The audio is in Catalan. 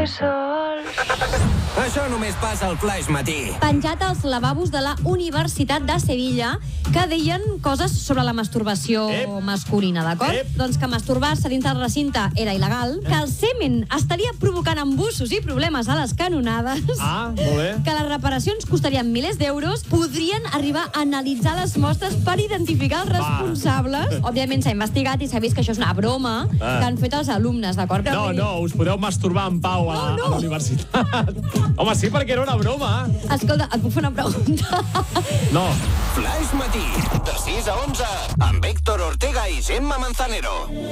que sols. Això només passa al Flaix Matí. Penjat als lavabos de la Universitat de Sevilla, que deien coses sobre la masturbació masculina, d'acord? Doncs que masturbar-se dins del recinte era il·legal, que el semen estaria provocant embussos i problemes a les canonades, Molt bé. que les reparacions costarien milers d'euros, podrien arribar a analitzar les mostres per identificar els responsables. Òbviament s'ha investigat i s'ha vist que això és una broma que han fet els alumnes, d'acord? No, us podeu masturbar en pau a la universitat. Home, sí, perquè era una broma. Escolta, et puc fer una pregunta? No. Flaix Matí, de 6 a 11, amb Héctor Ortega i Gemma Manzanero.